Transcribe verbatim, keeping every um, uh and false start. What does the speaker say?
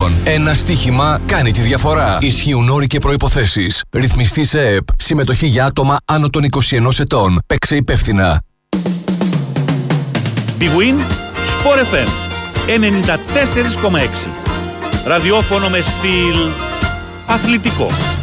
ετών. Ένα στοίχημα κάνει τη διαφορά. Ισχύουν όροι και προϋποθέσεις. Ρυθμιστή σε ΕΕΠ. Συμμετοχή για άτομα άνω των είκοσι ενός ετών. Παίξε υπεύθυνα. Big Win Sport εφ εμ ενενήντα τέσσερα κόμμα έξι. Ραδιόφωνο με στυλ αθλητικό.